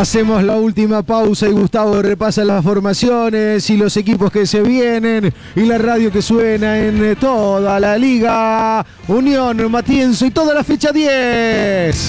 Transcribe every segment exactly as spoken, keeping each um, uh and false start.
Hacemos la última pausa y Gustavo repasa las formaciones y los equipos que se vienen y la radio que suena en toda la liga. Unión, Matienzo y toda la fecha diez.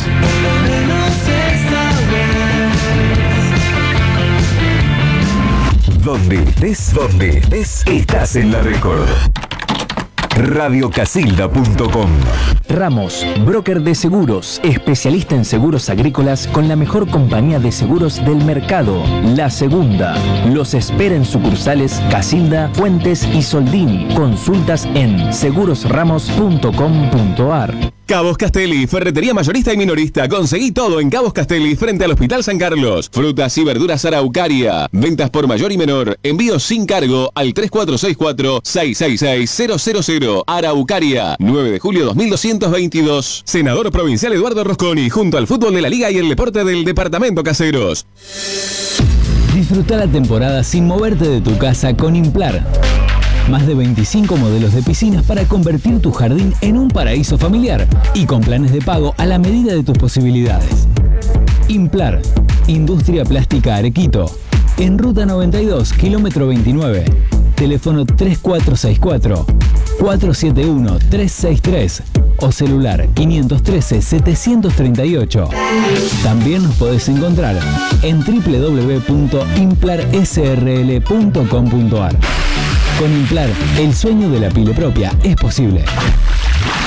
Donde estés, donde estés, estás en la Record. radio casilda punto com. Ramos, broker de seguros, especialista en seguros agrícolas con la mejor compañía de seguros del mercado, La Segunda. Los espera en sucursales Casilda, Fuentes y Soldini. Consultas en seguros ramos punto com punto a r. Cabos Castelli, ferretería mayorista y minorista. Conseguí todo en Cabos Castelli, frente al Hospital San Carlos. Frutas y verduras Araucaria. Ventas por mayor y menor. Envíos sin cargo al tres cuatro seis cuatro, seis seis seis, cero cero cero. Araucaria, nueve de julio dos mil doscientos veintidós. Senador provincial Eduardo Rosconi, junto al fútbol de la Liga y el deporte del Departamento Caseros. Disfruta la temporada sin moverte de tu casa con Implar. Más de veinticinco modelos de piscinas para convertir tu jardín en un paraíso familiar y con planes de pago a la medida de tus posibilidades. Implar, Industria Plástica Arequito, en Ruta noventa y dos, kilómetro veintinueve. Teléfono tres cuatro seis cuatro, cuatro siete uno, tres seis tres o celular quinientos trece, setecientos treinta y ocho. También nos podés encontrar en doble u doble u doble u punto implar s r l punto com punto a r. Con Implar, el sueño de la pile propia es posible.